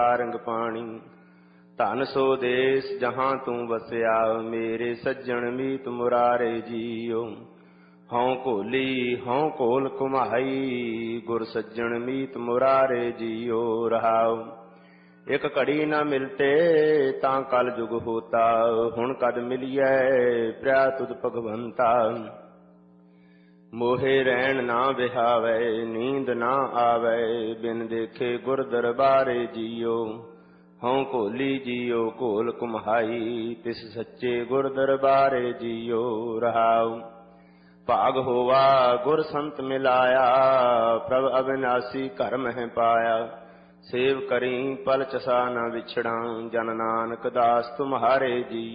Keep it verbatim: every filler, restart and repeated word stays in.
ਰੰਗ ਪਾਣੀ। ਧਨ ਸੋ ਦੇਸ ਜਹਾਂ ਤੂੰ ਵਸਿਆ, ਮੇਰੇ ਸੱਜਣ ਮੀਤ ਮੁਰਾਰੇ ਜੀਓ। ਹਉ ਘੋਲੀ ਹਉ ਘੋਲ ਘੁਮਾਈ, ਗੁਰ ਸੱਜਣ ਮੀਤ ਮੁਰਾਰੇ ਜੀਓ। ਰਹਾਉ ਇਕ ਘੜੀ ਨਾ ਮਿਲਤੇ, ਤਾਂ ਕਲ ਜੁਗ ਹੋਤਾ। ਹੁਣ ਕਦ ਮਿਲੀਐ ਪ੍ਰਿਆ ਤੁਧ ਭਗਵੰਤਾ। ਮੋਹੇ ਰਹਿਣ ਨਾ ਵਿਹਾਵੈ, ਨੀਂਦ ਨਾ ਆਵੈ, ਬਿਨ ਦੇਖੇ ਗੁਰ ਦਰਬਾਰੇ ਜੀਓ। ਹਉ ਘੋਲੀ ਜੀਓ ਘੋਲ ਘੁਮਾਈ, ਤਿਸ ਸੱਚੇ ਗੁਰ ਦਰਬਾਰੇ ਜੀਓ। ਰਹਾਉ ਭਾਗ ਹੋਵਾ ਗੁਰ ਸੰਤ ਮਿਲਾਇਆ, ਪ੍ਰਭ ਅਵਿਨਾਸੀ ਘਰ ਮਹਿ ਪਾਇਆ। ਸੇਵ ਕਰੀ ਪਲ ਚਸਾ ਨਾ ਵਿਛੜਾਂ, ਜਨ ਨਾਨਕ ਦਾਸ ਤੁਮਹਾਰੇ ਜੀ।